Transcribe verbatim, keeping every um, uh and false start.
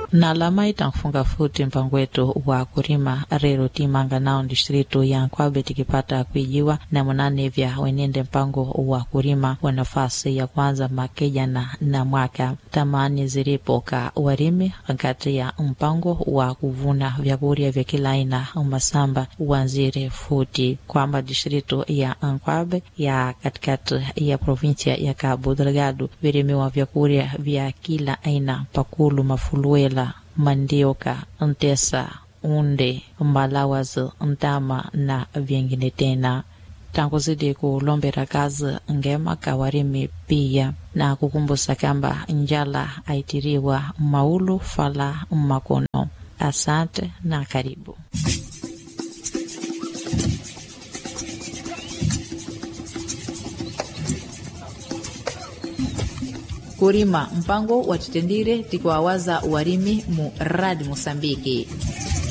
na lama itanfunga futi mpango wetu wa kurima rero timanga nao distrito ya Nkwabe tikipata kuijiwa na munane vya wenende mpango wa kurima wa nafasi ya kwanza makejana na mwaka tamani ziripoka warimi kati ya mpango wa kuvuna vyakuria vya kila aina umasamba uanzire futi kwamba distrito ya Nkwabe ya katikati ya provinsia ya Cabo Delgado virimiwa vyakuria vya kila aina pakulu mafuluela mandioka ntesa unde mbalawazo ntama na vyengine tena tangu zidi kulombera kazi ngema kawarimi pia na kukumbusa kamba njala aitiriwa maulu fala makono. Asante na karibu. Kurima mpango watitendire tikuawaza warimi mu Radi Mosambiki.